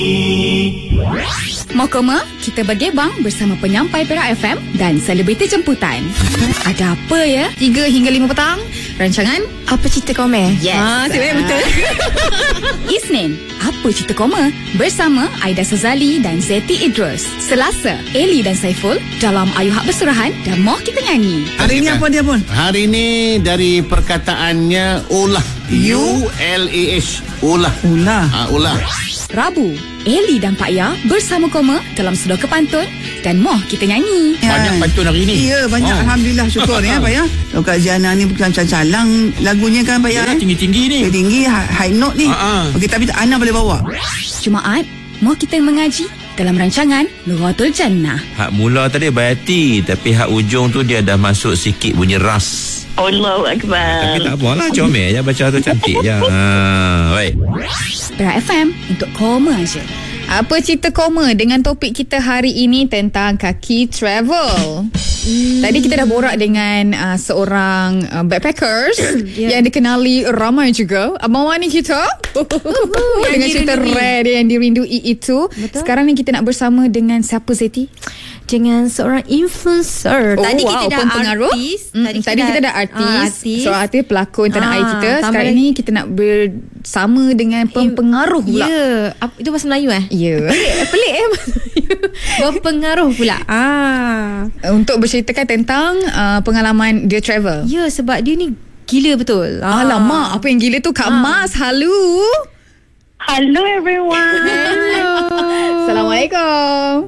Mokoma, kita bergebang bersama penyampai Perak FM dan selebriti jemputan. Ada apa ya? 3 hingga 5 petang. Rancangan Apa Cerita Koma? Yes. Betul. Isnin, Apa Cerita Koma? Bersama Aida Sazali dan Zeti Idrus. Selasa, Eli dan Saiful dalam Ayu Hak Bersurahan dan Moh Kita Nyanyi. Hari ini apa dia pun? Hari ini dari perkataannya ulah. U-L-A-H. Ulah. Ulah. Rabu, Eli dan Pak Ya bersama Koma dalam Sedor Kepantun dan Moh Kita Nyanyi. Banyak pantun hari ini. Ya, banyak. Alhamdulillah, syukur ya Pak Ya. Kalau Kak Ziana ni bukan calang lagunya kan Pak Ya. Tinggi-tinggi ni. Tinggi, high note ni. Okey, tapi Ana boleh bawa. Jumaat, Moh Kita mengaji dalam rancangan Lughatul Jannah. Hak mula tadi Bayati, tapi hak ujung tu dia dah masuk sikit bunyi ras. Allahu Akbar. Tapi tak apalah, comel je baca tu, cantik je. Baik. Perak FM untuk Koma je. Apa Cerita Koma dengan topik kita hari ini tentang kaki travel. Tadi kita dah borak dengan seorang backpackers yang dikenali ramai juga. Abang Wani kita dengan cerita rare dia yang dirindui itu. Betul. Sekarang ni kita nak bersama dengan siapa, Zeti? Dengan seorang influencer. Oh, Tadi kita dah pengaruh. artis. Tadi kita dah artis. Seorang artis, pelakon tanah air kita. Sekarang ni kita nak bersama dengan pengaruh pula. Ya. Itu bahasa Melayu Ya. Pelik berpengaruh pula. Untuk berceritakan tentang pengalaman dia travel. Ya, sebab dia ni gila betul. Alamak, apa yang gila tu Kak Mas. Halo. Hello everyone. Hello. Assalamualaikum.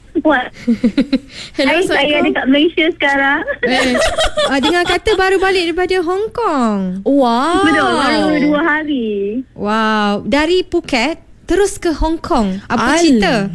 Hello, saya ada kat Malaysia sekarang. Dengar kata baru balik daripada Hong Kong. Wow. Betul, baru 2 hari. Wow. Dari Phuket terus ke Hong Kong. Apa cerita?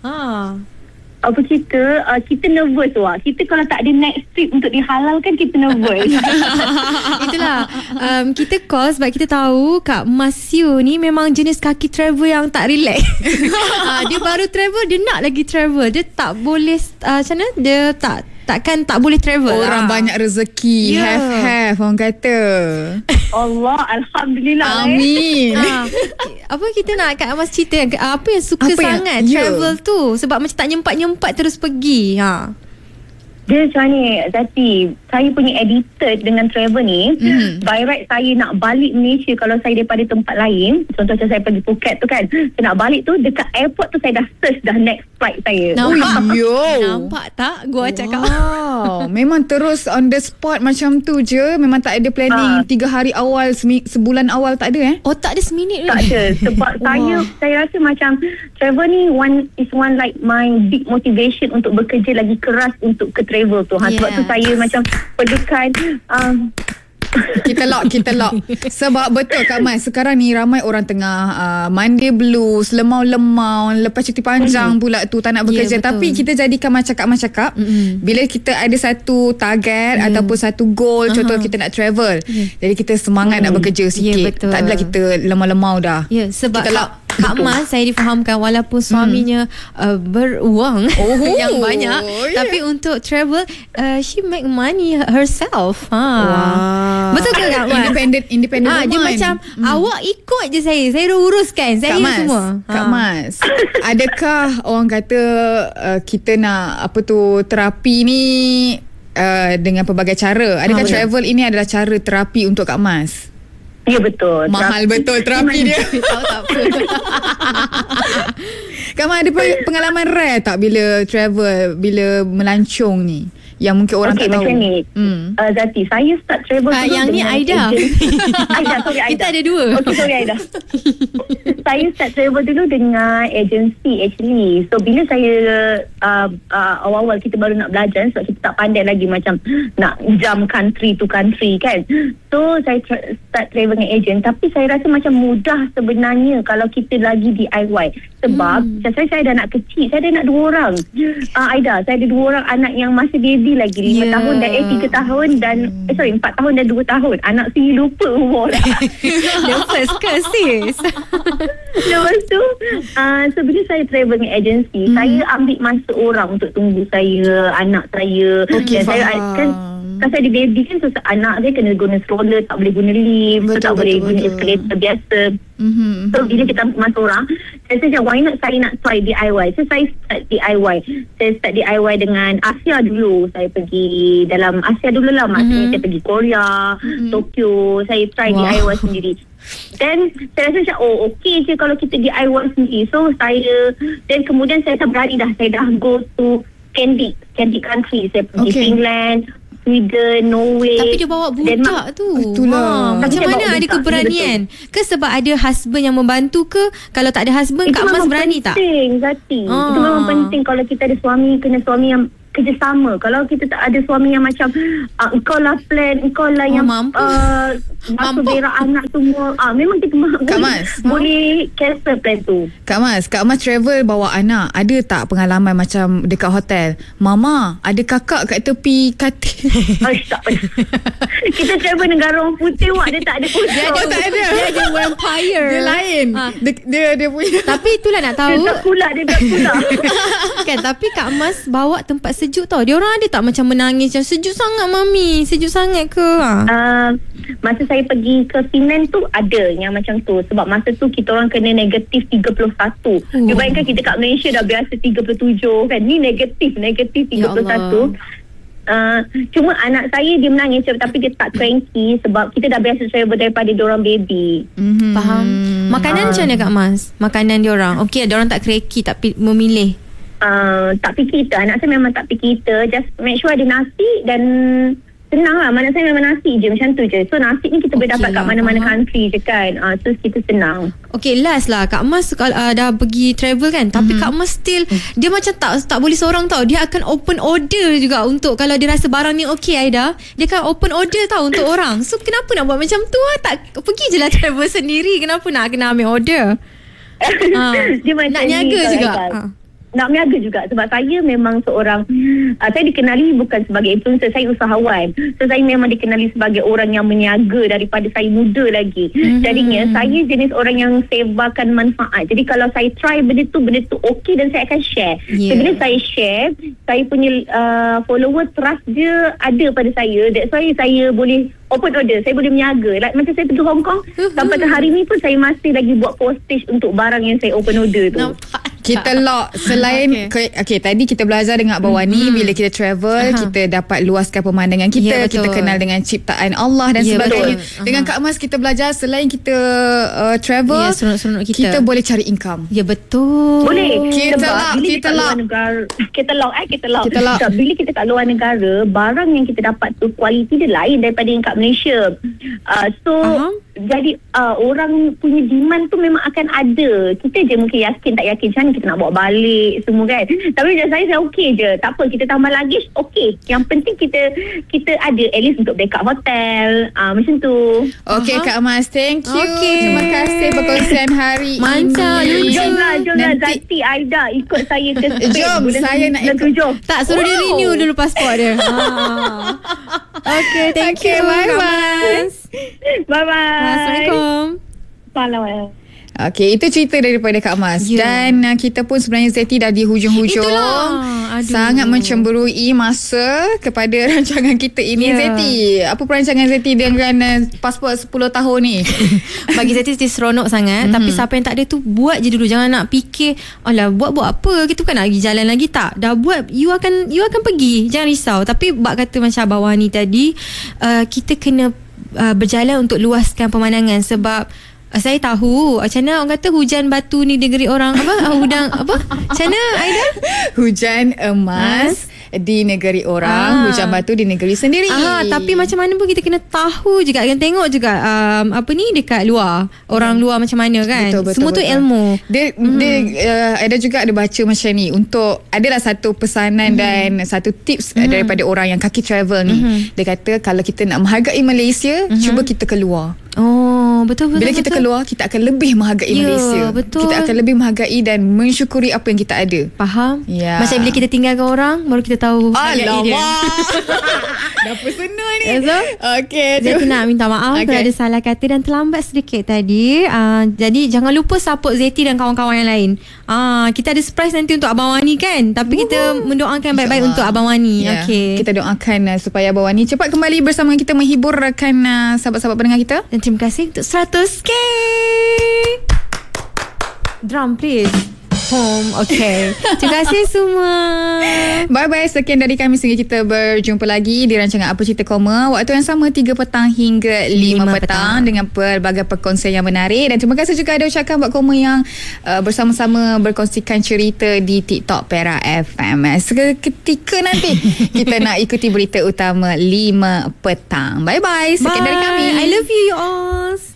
Apa cerita? Kita nervous wak. Kita kalau tak ada next trip untuk dihalalkan, kita nervous. Itulah. Kita call sebab kita tahu Kak Masyu ni memang jenis kaki travel yang tak relax. Dia baru travel, dia nak lagi travel. Dia tak boleh macam mana? Dia takkan tak boleh travel. Orang banyak rezeki. Have orang kata. Allah, Alhamdulillah. Amin. Apa kita nak Kak Mas cerita apa yang suka apa sangat travel tu? Sebab macam tak nyempat terus pergi. Dia macam ni, Zati, saya punya addicted dengan travel ni. By right saya nak balik Malaysia. Kalau saya daripada tempat lain, contoh macam saya pergi Phuket tu kan, saya nak balik tu, dekat airport tu saya dah search dah next flight saya. Nampak tak gua cakap? Memang terus on the spot macam tu je. Memang tak ada planning 3 hari awal, sebulan awal tak ada Oh, tak ada seminit Tak ada. Sebab saya rasa macam travel ni one like my big motivation untuk bekerja lagi keras untuk ke travel tu. Sebab tu saya macam perlukan kita lock. Sebab betul Kak Mas, sekarang ni ramai orang tengah Monday blues, lemau-lemau, lepas cuti panjang pula tu tak nak bekerja. Tapi kita jadikan macam Kak Mas cakap, bila kita ada satu target ataupun satu goal, contoh kita nak travel, jadi kita semangat nak bekerja sikit. Tak adalah kita lemau-lemau dah. Sebab kita lock. Kak Mas saya difahamkan walaupun suaminya beruang yang banyak, tapi untuk travel she make money herself. Betul ke Kak Mas? Independent woman. Dia macam awak ikut je saya dah uruskan saya semua. Kak Mas, adakah orang kata kita nak terapi ni dengan pelbagai cara? Adakah travel ini adalah cara terapi untuk Kak Mas? Ya, betul. Mahal betul terapi dia. Tak apa. Kamu ada pengalaman rare tak bila travel, bila melancong ni? Yang mungkin orang tak tahu. Macam ni. Zati, saya start travel dulu yang ni Aida. Aida. Kita ada 2. Okay, sorry Aida. Saya start travel dulu dengan agency actually. So bila saya awal-awal kita baru nak belajar, sebab kita tak pandai lagi macam nak jump country to country kan. So saya start travel dengan agent. Tapi saya rasa macam mudah sebenarnya kalau kita lagi DIY. Sebab saya dah nak kecil, saya dah nak 2 orang. Aida, saya ada 2 orang anak yang masih baby lagi, 5 tahun dan 3 tahun dan 4 tahun dan 2 tahun. Anak sini lupa umur dah. The first ke sis. Lepas tu so bila saya travel dengan agency, saya ambil masa orang untuk tunggu saya, anak saya. Dan saya kan Pasal dia baby kan, so anak dia kena guna stroller, tak boleh guna lift, tak boleh guna escalator biasa. So bila kita masuk orang, saya rasa why not saya nak try DIY. So saya start DIY. Saya start DIY dengan Asia dulu. Saya pergi dalam Asia dulu lah. Maksudnya saya pergi Korea, Tokyo. Saya try DIY sendiri. Dan saya rasa macam okey je kalau kita DIY sendiri. So saya, dan kemudian saya tak berani dah. Saya dah go to Scandinavian country. Saya pergi Finland, Sweden, Norway. Tapi dia bawa budak tu. Itulah. Macam mana ada keberanian? Ke sebab ada husband yang membantu ke? Kalau tak ada husband, Kak Mas berani tak? Itu memang penting, Zati. Itu memang penting kalau kita ada suami, kena suami yang kerjasama. Kalau kita tak ada suami yang macam engkau lah plan, engkau lah yang masuk berak anak semua, memang kita boleh cancel plan tu. Kak Mas travel bawa anak, ada tak pengalaman macam dekat hotel, mama ada kakak kat tepi katil? Tak pernah. Kita travel negara orang putih, dia tak ada pun. Dia tak ada. Dia ada vampire. Dia lain. Dia punya. Tapi itulah nak tahu. Dia tak pula. Kan, tapi Kak Mas bawa tempat sejuk tau. Dia orang ada tak macam menangis macam sejuk sangat mami, sejuk sangat ke? Masa saya pergi ke Finland tu ada yang macam tu. Sebab masa tu kita orang kena negatif 31. Dia bayangkan kita kat Malaysia dah biasa 37 kan. Ni negatif 31. Cuma anak saya dia menangis tapi dia tak cranky sebab kita dah biasa travel daripada diorang baby. Faham. Makanan macam mana Kak Mas? Makanan diorang okey, diorang tak cranky tapi memilih. Tak fikir kita. Anak saya memang tak fikir kita. Just make sure ada nasi dan senang lah. Anak saya memang nasi je, macam tu je. So nasi ni kita boleh dapat kat mana-mana country je kan. So kita senang. Okay, last lah Kak Mas dah pergi travel kan. Tapi Kak Mas still dia macam tak boleh seorang tau. Dia akan open order juga untuk kalau dia rasa barang ni okay Aida, dia akan open order tau untuk orang. So kenapa nak buat macam tu lah? Tak pergi je lah travel sendiri. Kenapa nak kena ambil order? Dia macam nak niaga juga. Nak berniaga juga sebab saya memang seorang saya dikenali bukan sebagai influencer, saya usahawan. So saya memang dikenali sebagai orang yang berniaga daripada saya muda lagi. Jadinya saya jenis orang yang sebarkan manfaat. Jadi kalau saya try benda tu okey dan saya akan share. So bila saya share, saya punya follower trust dia ada pada saya. That's why saya boleh open order, saya boleh berniaga. Like macam saya pergi Hong Kong, sampai ke hari ni pun saya masih lagi buat postage untuk barang yang saya open order tu. Kita lock selain tadi kita belajar dengan Abang Wani, bila kita travel kita dapat luaskan pemandangan kita, kita kenal dengan ciptaan Allah dan sebagainya. Dengan Kak Mas kita belajar selain kita travel, seronok-seronok kita boleh cari income. Ya betul. Boleh. Kita lock. Bila kita kat luar negara, barang yang kita dapat tu kualiti dia lain daripada yang kat Malaysia. Jadi orang punya demand tu memang akan ada. Kita je mungkin yakin tak yakin macam kita nak bawa balik semua kan. Tapi macam saya okey je. Tak apa, kita tambah luggage okey. Yang penting kita ada at least untuk backup hotel. Macam tu. Okey Kak Mas, thank you. Terima kasih perkongsian hari ini. Jomlah Zati, Aida ikut saya ke Spain. Jom, saya nak ikut. Tak, suruh dia renew dulu pasport dia. Okay, thank you. Bye-bye. Bye-bye. Assalamualaikum. Salam. Okey, itu cerita daripada Kak Mas. Dan kita pun sebenarnya Zeti dah di hujung-hujung. Sangat mencemburui masa kepada rancangan kita ini. Zeti, apa perancangan Zeti dengan pasport 10 tahun ni? Bagi Zeti seronok sangat. Tapi siapa yang tak ada tu, buat je dulu. Jangan nak fikir alah buat apa, kita bukan nak pergi jalan lagi. Tak, dah buat, you akan pergi. Jangan risau. Tapi bak kata macam Abang Wani tadi, kita kena berjalan untuk luaskan pemandangan. Sebab saya tahu macam mana orang kata hujan batu ni negeri orang udang macam mana Aida? Hujan emas di negeri orang, hujan batu di negeri sendiri. Tapi macam mana pun kita kena tahu juga, kan tengok juga dekat luar, orang luar macam mana kan. Betul, semua tu ilmu. Dia ada juga ada baca macam ni, untuk adalah satu pesanan dan satu tips daripada orang yang kaki travel ni. Dia kata kalau kita nak menghargai Malaysia, cuba kita keluar. Betul. Bila kita keluar, kita akan lebih menghargai Malaysia. Betul. Kita akan lebih menghargai dan mensyukuri apa yang kita ada. Faham? Ya. Macam bila kita tinggalkan orang, baru kita tahu hargai dia. Dah personal ni. Okay, Zeti nak minta maaf kalau ada salah kata dan terlambat sedikit tadi. Jadi jangan lupa support Zeti dan kawan-kawan yang lain. Kita ada surprise nanti untuk Abang Wani kan. Tapi kita mendoakan baik-baik untuk Abang Wani. Okay. Kita doakan supaya Abang Wani cepat kembali bersama kita menghiburkan sahabat-sahabat pendengar kita. Dan terima kasih untuk 100K. Drum please. Okay. Terima kasih semua. Bye-bye. Sekian dari kami sehingga kita berjumpa lagi di rancangan Apa Cerita Koma. Waktu yang sama 3 petang hingga 5 petang dengan pelbagai perkongsian yang menarik. Dan terima kasih juga ada ucapkan buat Koma yang bersama-sama berkongsikan cerita di TikTok Perak FM. Seketika nanti kita nak ikuti berita utama 5 petang. Bye-bye. Sekian dari kami. I love you all.